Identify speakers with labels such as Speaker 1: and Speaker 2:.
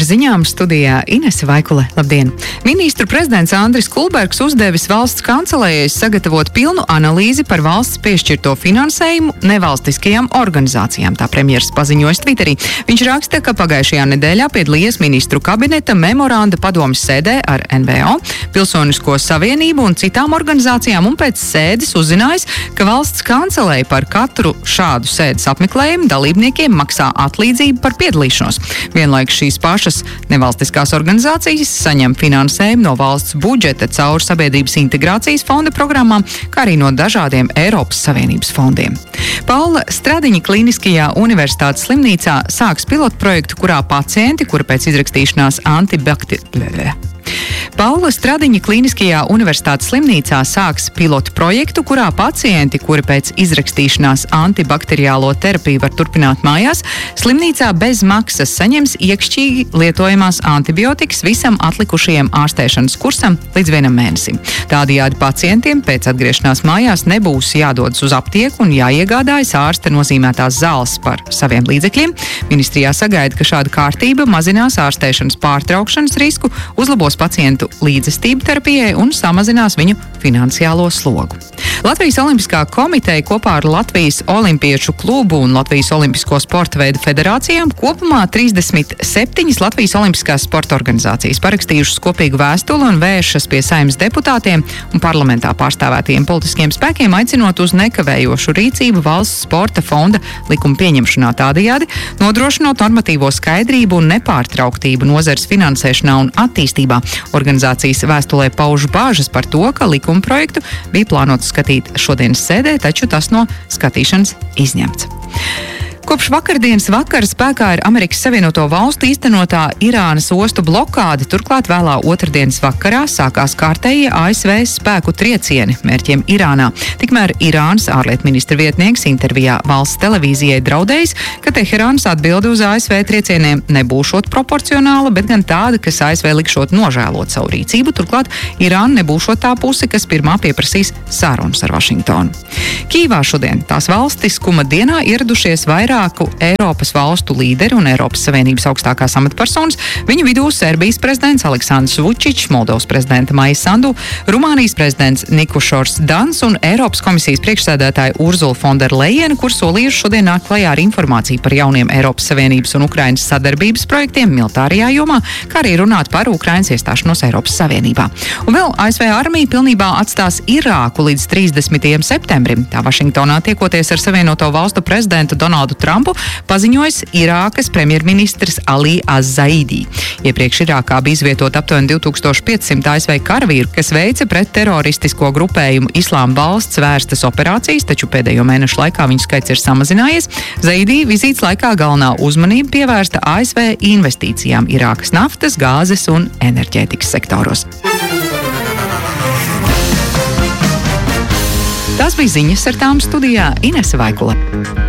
Speaker 1: ziņām studijā Inese Vaikule. Labdien! Ministru prezidents Andris Kulbergs uzdevis valsts kancelējai sagatavot pilnu analīzi par valsts piešķirto finansējumu nevalstiskajām organizācijām, tā premjeras paziņojas Twitterī. Viņš raksta, ka pagājušajā nedēļā piedalījies ministru kabineta memoranda padomes sēdē ar NVO, Pilsonisko savienību un citām organizācijām, un pēc sēdes uzzinājis, ka valsts kancelēja par katru šādu sēdes apmeklējumu dalībniekiem maksā atlīdzību par piedalīšanos. Vienlaikus šīs pašas nevalstiskās organizācijas saņem finansējumu no valsts budžeta caur Sabiedrības integrācijas fonda programmām, kā arī no dažādiem Eiropas Savienības fondiem. Paula Stradiņa Kliniskajā universitātes slimnīcā sāks pilotprojektu, kurā pacienti, kuri pēc izrakstīšanās Paula Stradiņa Kliniskajā universitātes slimnīcā sāks pilotu projektu, kurā pacienti, kuri pēc izrakstīšanās antibakteriālo terapiju var turpināt mājās, slimnīcā bez maksas saņems iekšķīgi lietojamās antibiotikas visam atlikušajiem ārstēšanas kursam līdz 1 mēnesim. Tādējādi pacientiem pēc atgriešanās mājās nebūs jādodas uz aptieku un jāiegādājas ārsta nozīmētās zāles par saviem līdzekļiem. Ministrijā sagaida, ka šāda kārtība mazinās ārstēšanas pārtraukšanas risku, uzlabos pacientu līdzestību terapijai un samazinās viņu finansiālo slogu. Latvijas Olimpiskā komiteja kopā ar Latvijas Olimpiešu klubu un Latvijas Olimpisko sporta veidu federācijām kopumā 37 Latvijas Olimpiskās sporta organizācijas parakstījušas kopīgu vēstuli un vēršas pie Saeimas deputātiem un parlamentā pārstāvētajiem politiskiem spēkiem, aicinot uz nekavējošu rīcību valsts sporta fonda likuma pieņemšanā, tādējādi nodrošinot normatīvo skaidrību un nepārtrauktību nozares finansēšanā un attīstībā. Organizācijas vēstulē pauž bāžas par to, ka likuma projektu bija plānots skatīt šodienas sēdē, taču tas no skatīšanas izņemts. Kopš vakardienas vakara spēkā ir Amerikas Savienoto Valstu īstenotā Irānas ostu blokāde, turklāt vēlā otrdienas vakarā sākās kārtējie ASV spēku triecieni mērķiem Irānā. Tikmēr Irānas ārlietu ministra vietnieks intervijā valsts televīzijai draudējis, ka Teherānas atbilde uz ASV triecieniem nebūšot proporcionāla, bet gan tāda, kas ASV likšot nožēlot savu rīcību, turklāt Irāna nebūšot tā puse, kas pirmā pieprasīs sarunas ar Vašingtonu. Kīvā šodien tās valstiskuma dienā ieradušies vairāku Eiropas valstu līderi un Eiropas Savienības augstākās amatpersonas, viņu vidū Serbijas prezidents Aleksandrs Vučičs, Moldovas prezidenta Maija Sandu, Rumānijas prezidents Nikušors Dans un Eiropas komisijas priekšsēdētāja Urzula von der Leyena, kur solījuši šodien nāk klajā ar informāciju par jauniem Eiropas Savienības un Ukrainas sadarbības projektiem militārajā jomā, kā arī runāt par Ukrainas iestāšanos Eiropas Savienībā. Un vēl ASV armija pilnībā atstās Irāku līdz 30. septembrim. Tā Vašingtonā tiekoties ar Savienoto Valstu prezidentu Donaldu Trumpu paziņojis Irākas premjerministrs Ali Az-Zaidi. Iepriekš Irākā bija izvietot aptuveni 2500 ASV karavīru, kas veica pret teroristisko grupējumu Islāma valsts vērstas operācijas, taču pēdējo mēnešu laikā viņu skaits ir samazinājies. Zaidi vizītes laikā galvenā uzmanība pievērsta ASV investīcijām Irākas naftas, gāzes un enerģētikas sektoros. Tas bija ziņas, ar tām studijā Inese Vaikule.